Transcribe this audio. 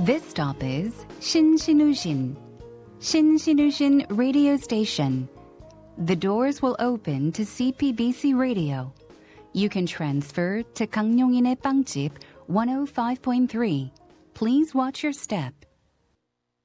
This stop is Shinsinushin. Shinsinushin Radio Station. The doors will open to CPBC Radio. You can transfer to 강용인의 빵집 105.3. Please watch your step.